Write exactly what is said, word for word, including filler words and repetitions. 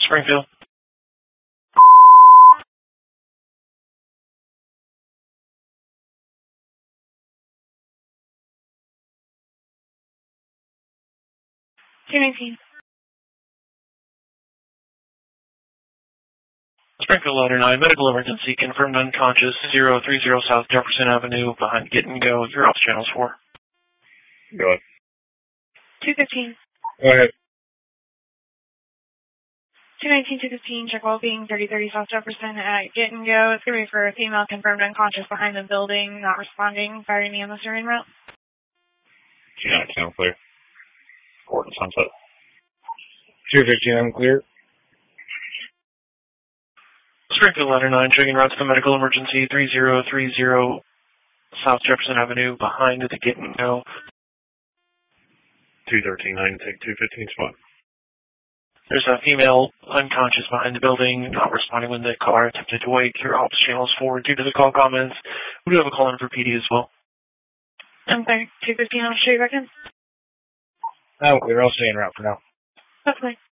Springfield. two nineteen. Springfield Ladder nine, medical emergency, confirmed unconscious, zero three zero South Jefferson Avenue, behind Get and Go. Your ops channels four. Go ahead. two fifteen. Go ahead. two nineteen, two fifteen, check well being, thirty thirty South Jefferson at Get and Go. It's going to be for a female confirmed unconscious behind the building, not responding, firing the emissary en route. two nineteen, I'm clear. Gordon Sunset. two fifteen, I'm clear. Springfield Ladder nine, checking routes to medical emergency, three zero three zero South Jefferson Avenue, behind the Get and Go. two thirteen, I can take two fifteen spot. There's a female unconscious behind the building, not responding when the car attempted to wake. Your ops channels forward due to the call comments. We do have a call in for P D as well. I'm sorry, two fifteen, I'll show you back in. I'm clear. I'll stay en route for now. That's fine.